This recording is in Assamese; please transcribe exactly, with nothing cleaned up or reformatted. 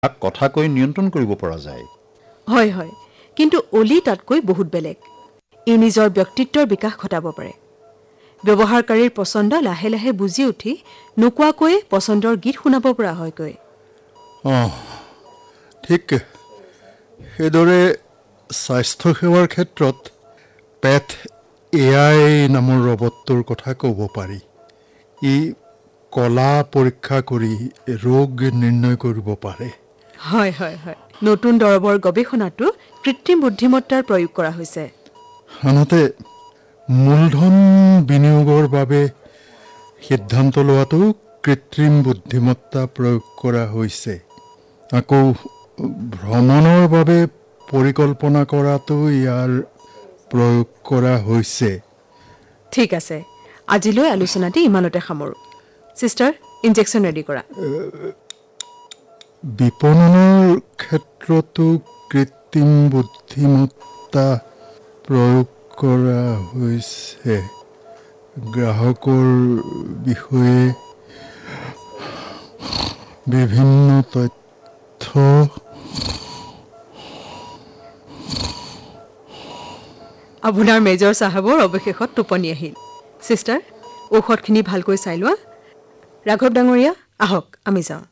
তাক কথা কৈ নিয়ন্ত্ৰণ কৰিব পৰা যায়। হয় হয়, কিন্তু অলি তাতকৈ বহুত বেলেগ। ই নিজৰ ব্যক্তিত্বৰ বিকাশ ঘটাব পাৰে। ব্যৱহাৰকাৰীৰ পচন্দ লাহে লাহে বুজি উঠি নোকোৱাকৈয়ে পচন্দৰ গীত শুনাব পৰা হয়গৈ। অঁ, ঠিক সেইদৰে স্বাস্থ্যসেৱাৰ ক্ষেত্ৰত পেথ এ আই নামৰ ৰবটটোৰ কথা ক'ব পাৰি। ই কলা পৰীক্ষা কৰি ৰোগ নিৰ্ণয় কৰিব পাৰে। হয় হয় হয়, নতুন দৰৱৰ গৱেষণাতো কৃত্ৰিম বুদ্ধিমত্তাৰ প্ৰয়োগ কৰা হৈছে। আনহাতে মূলধন বিনিয়োগৰ বাবে সিদ্ধান্ত লোৱাটো কৃত্ৰিম বুদ্ধিমত্তা প্ৰয়োগ কৰা হৈছে। আকৌ ভ্ৰমণৰ বাবে পৰিকল্পনা কৰাটো ইয়াৰ প্ৰয়োগ কৰা হৈছে। ঠিক আছে, আজিলৈ আলোচনাটি ইমানতে সামৰোঁ। চিষ্টাৰ, ইনজেকশ্যন ৰেডি কৰা। বিপণনৰ ক্ষেত্ৰতো কৃত্ৰিম বুদ্ধিমত্তা প্ৰয়োগ কৰা হৈছে। গ্ৰাহকৰ বিষয়ে বিভিন্ন তথ্য আপোনাৰ মেজৰ চাহাবৰ অৱশেষত টোপনি আহিল। চিষ্টাৰ, ঔষধখিনি ভালকৈ চাই লোৱা। ৰাঘৱ ডাঙৰীয়া, আহক আমি যাওঁ।